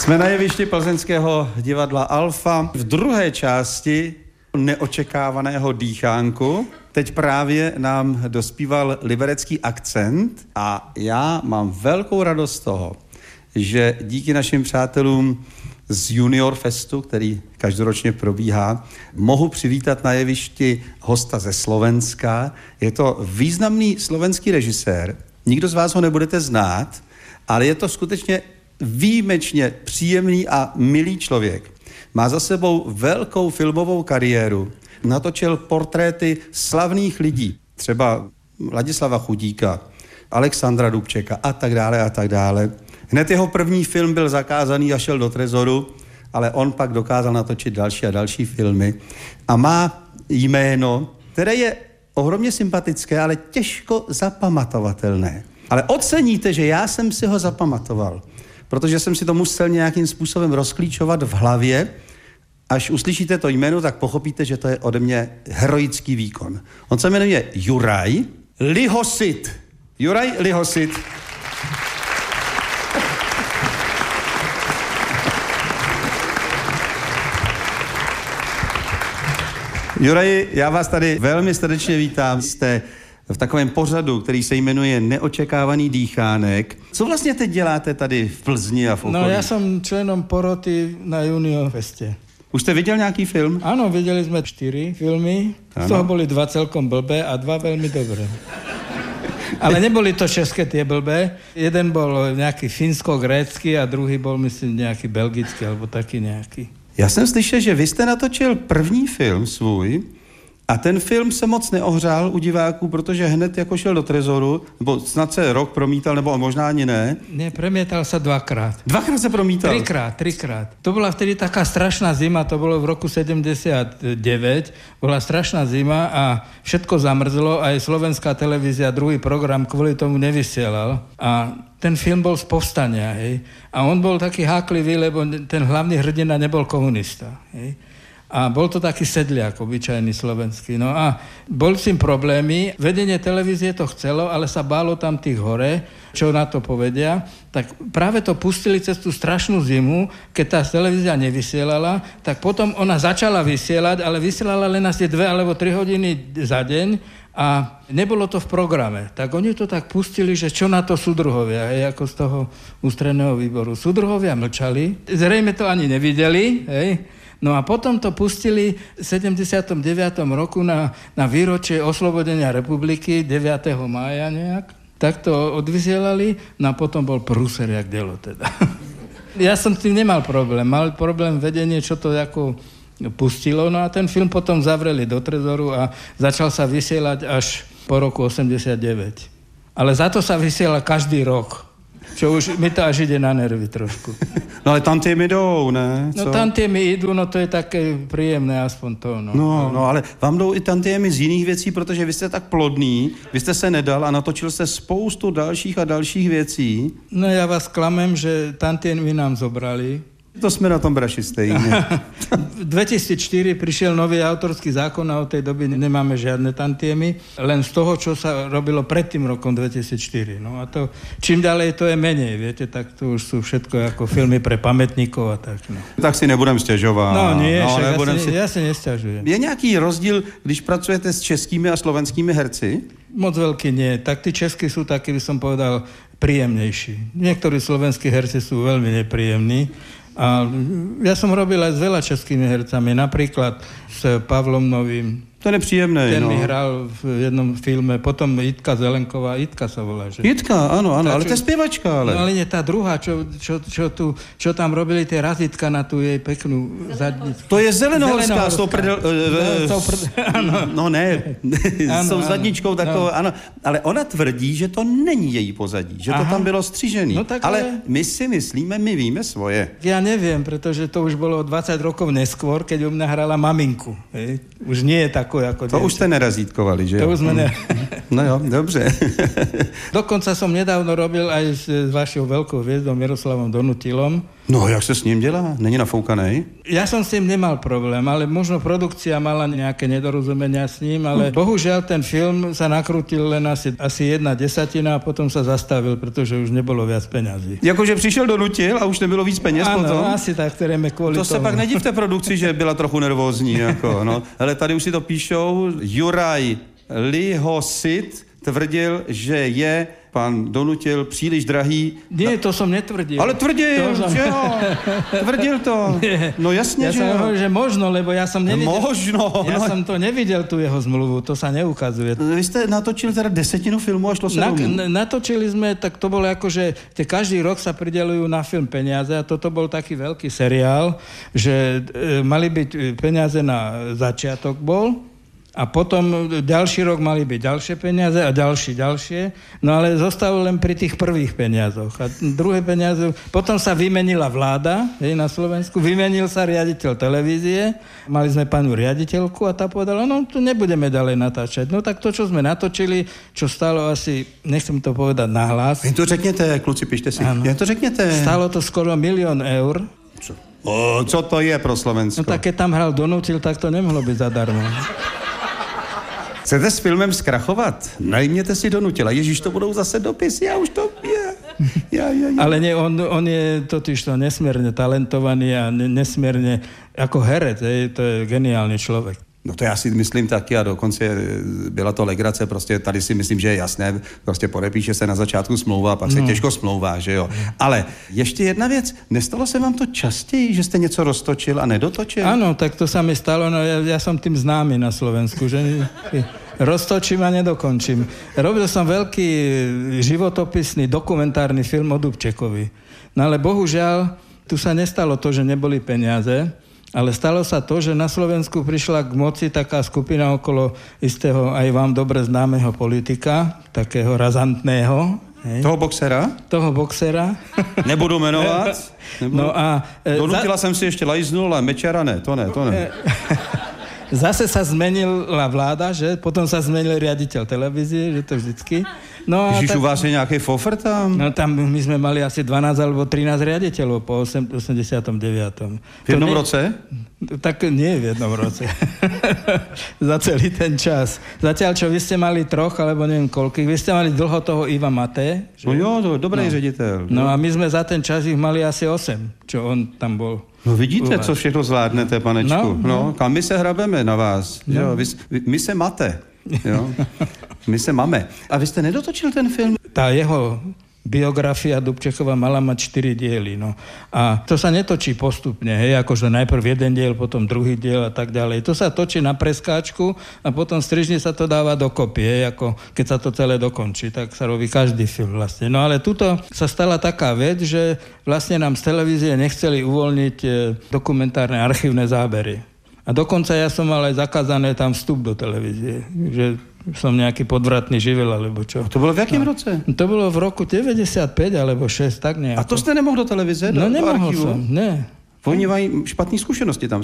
Jsme na jevišti plzeňského divadla Alfa v druhé části neočekávaného dýchánku. Teď právě nám dospíval liberecký akcent a já mám velkou radost z toho, že díky našim přátelům z Junior Festu, který každoročně probíhá, mohu přivítat na jevišti hosta ze Slovenska. Je to významný slovenský režisér. Nikdo z vás ho nebudete znát, ale je to skutečně výjimečně příjemný a milý člověk. Má za sebou velkou filmovou kariéru. Natočil portréty slavných lidí, třeba Ladislava Chudíka, Alexandra Dubčeka a tak dále a tak dále. Hned jeho první film byl zakázaný a šel do trezoru, ale on pak dokázal natočit další a další filmy. A má jméno, které je ohromně sympatické, ale těžko zapamatovatelné. Ale oceníte, že já jsem si ho zapamatoval, protože jsem si to musel nějakým způsobem rozklíčovat v hlavě. Až uslyšíte to jméno, tak pochopíte, že to je ode mě heroický výkon. On se jmenuje Juraj Lihosit. Juraj Lihosit. Juraji, já vás tady velmi srdečně vítám. Jste v takovém pořadu, který se jmenuje Neočekávaný dýchánek. Co vlastně teď děláte tady v Plzni a v okolí? No, já jsem členom poroty na Junior Feste. Už jste viděl nějaký film? Áno, videli sme 4 filmy. Z toho boli 2 celkom blbé a 2 veľmi dobré. Ale neboli to české tie blbé. Jeden bol nejaký fínsko-grécky a druhý bol, myslím, nejaký belgický alebo taký nejaký. Já jsem slyšel, že vy jste natočil první film svůj a ten film se moc neohřál u diváků, protože hned jako šel do trezoru, nebo snad se rok promítal, nebo možná ani ne. Ne, premietal sa 2-krát. 2-krát se promítal? 3-krát. To bola vtedy taká strašná zima, to bolo v roku 79, bola strašná zima a všetko zamrzlo, aj slovenská televízia druhý program kvôli tomu nevysielal. A ten film bol z povstania, hej. A on bol taký háklivý, lebo ten hlavný hrdina nebol komunista, hej. A bol to taký sedliak, obyčajný slovenský. No a bol s tým problémy. Vedenie televízie to chcelo, ale sa bálo tam tých hore, čo na to povedia. Tak práve to pustili cez tú strašnú zimu, keď tá televízia nevysielala, tak potom ona začala vysielať, ale vysielala len asi 2 alebo 3 hodiny za deň a nebolo to v programe. Tak oni to tak pustili, že čo na to súdruhovia, hej, ako z toho ústredného výboru. Súdruhovia mlčali, zrejme to ani nevideli, hej. No a potom to pustili v 79. roku na výročie oslobodenia republiky 9. mája nejak. Tak to odvysielali, no a potom bol prúser jak delo teda. Ja som s tým nemal problém. Mal problém vedenie, čo to ako pustilo. No a ten film potom zavreli do trezoru a začal sa vysielať až po roku 89. Ale za to sa vysiela každý rok. Čo už mi to až ide na nervy trošku. No ale tantiemy jdou, ne? Co? No tantiemy idú, no to je také príjemné aspoň to. No, ale vám jdou i tantiemy z jiných věcí, protože vy jste tak plodný, vy jste se nedal a natočil jste spoustu dalších a dalších věcí. No ja vás klamem, že tantiemy nám zobrali. To jsme na tom braši stejně. V 2004 prišiel nový autorský zákon a od tej doby nemáme žiadne tantiemy, len z toho, čo sa robilo pred tým rokom 2004. No a to, čím ďalej to je menej, viete, tak to už sú všetko ako filmy pre pamätníkov a tak. No. Tak si nebudem stěžovat. No nie, ja si nesťažujem. Je nějaký rozdíl, když pracujete s českými a slovenskými herci? Moc veľký nie. Tak tí českí sú takí, by som povedal, príjemnejší. Niektorí slovenskí herci sú veľmi nepríjemní. A ja som robil aj s veľa českými hercami, napríklad s Pavlom Novým. To je nepříjemné. Ten mi hral v jednom filme, potom Jitka Zelenková, Jitka sa volá. Že? Jitka, áno, ale to je spievačka, ale. No ale nie, tá druhá, čo tam robili tie razítka na tú jej peknú zadnicu. To je Zelenohorská. No ne, s tou zadničkou takovou, ano. Ale ona tvrdí, že to není její pozadí, že to tam bylo střižený. No, ale my si myslíme, my víme svoje. Ja neviem, pretože to už bolo 20 rokov neskôr, keď u mňa hrala maminku. Hej. Už nie je tak ako to už ste nerazítkovali, že jo? To už sme No jo, dobře. Dokonca som nedávno robil aj s vašou veľkou hviezdou Miroslavom Donutilom No, jak se s ním dělá? Není nafoukanej? Ja som s tým nemal problém, ale možno produkcia mala nejaké nedorozumenia s ním, ale bohužiaľ ten film sa nakrútil len asi 1/10 a potom sa zastavil, pretože už nebolo viac peňazí. Jakože přišel donutil a už nebylo víc peněz potom? Áno, asi tak, zrejme kvôli To se pak nedí v té produkci, že byla trochu nervózní, jako, no. Ale tady už si to píšou, Juraj Lihosit tvrdil, že je pan Donutil příliš drahý. Nie, to som netvrdil. Ale tvrdil, že jo. Tvrdil to. Nie. No jasne, ja že som jo. hovoril, že možno, lebo ja som nevidel. Možno. Ja som to nevidel, tú jeho zmluvu, to sa neukazuje. Vy ste natočili teda 10 filmu a šlo sa Natočili sme, tak to bolo ako, že každý rok sa prideľujú na film peniaze a toto bol taký veľký seriál, že mali byť peniaze na začiatok bol, a potom ďalší rok mali byť ďalšie peniaze a ďalšie. No ale zostalo len pri tých prvých peniazoch. A druhé peniaze... Potom sa vymenila vláda na Slovensku, vymenil sa riaditeľ televízie, mali sme pani riaditeľku a tá povedala, no tu nebudeme ďalej natáčať. No tak to, čo sme natočili, čo stalo asi, nechcem to povedať nahlas. Jen to řekněte, kluci, pište si. Jen to řekněte. Stalo to skoro 1 000 000 eur. Co to je pro Slovensko? No tak keď tam hral Donutil, tak to nemohlo byť zadarmo. Chcete s filmem zkrachovat? Najměte si Donutila. Ježíš, to budou zase dopisy, já už to... Ja. Ale nie, on je totiž to nesmierne talentovaný a nesmierne ako herec, to je geniálny človek. No to já si myslím taky a dokonce byla to legrace, prostě tady si myslím, že je jasné, prostě podepíše se na začátku smlouva a pak se těžko smlouvá, že jo. Ale ještě jedna věc, nestalo se vám to častěji, že jste něco roztočil a nedotočil? Áno, tak to sa mi stalo, no ja som tým známy na Slovensku, že roztočím a nedokončím. Robil som veľký životopisný dokumentárny film o Dubčekovi. No ale bohužiaľ, tu sa nestalo to, že neboli peniaze, ale stalo sa to, že na Slovensku prišla k moci taká skupina okolo istého aj vám dobre známeho politika, takého razantného. Hej. Toho boxera? Toho boxera. Nebudu menovat. No a... Donutila jsem si ještě lajznul, ale Mečera ne, to ne. Zase sa zmenila vláda, že? Potom sa zmenil riaditeľ televízie, že to vždycky. No a Ježiš, u vás je nejaký fofer tam? No tam my sme mali asi 12 alebo 13 riaditeľov po 89. V jednom roce? Tak nie v jednom roce. Za celý ten čas. Zatiaľ, čo vy ste mali troch, alebo neviem koľkých, vy ste mali dlho toho Iva Maté. Že? No jo, to dobrý ředitel. No a my sme za ten čas ich mali asi 8, čo on tam bol. No vidíte, co všechno zvládnete, panečku. No, kam my se hrabeme na vás. No. Jo, my se máte. Jo. My se máme. A vy jste nedotočil ten film? Tá jeho biografia Dubčekova mala mať 4 diely. No. A to sa netočí postupne, hej, akože najprv jeden diel, potom druhý diel a tak ďalej. To sa točí na preskáčku a potom strižne sa to dáva dokopy, hej, ako keď sa to celé dokončí, tak sa robí každý film vlastne. No ale tuto sa stala taká vec, že vlastne nám z televízie nechceli uvoľniť dokumentárne archívne zábery. A dokonca ja som mal aj zakázané tam vstup do televízie, že som nejaký podvratný živel, alebo čo. A to bylo v jakém roce? To bylo v roku 95 alebo 6, tak nejako. A to jste nemohl do televize? No nemohl som, ne. Oni mají špatné zkušenosti tam.